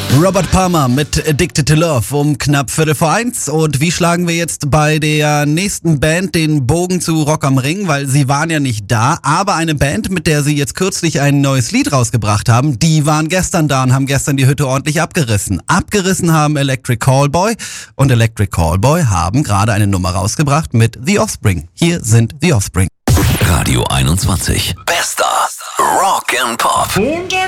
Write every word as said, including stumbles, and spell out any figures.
Robert Palmer mit Addicted to Love um knapp Viertel vor eins. Und wie schlagen wir jetzt bei der nächsten Band den Bogen zu Rock am Ring? Weil sie waren ja nicht da, aber eine Band, mit der sie jetzt kürzlich ein neues Lied rausgebracht haben, die waren gestern da und haben gestern die Hütte ordentlich abgerissen. Abgerissen haben Electric Callboy und Electric Callboy haben gerade eine Nummer rausgebracht mit The Offspring. Hier sind The Offspring. Radio einundzwanzig. Bester Rock and Pop.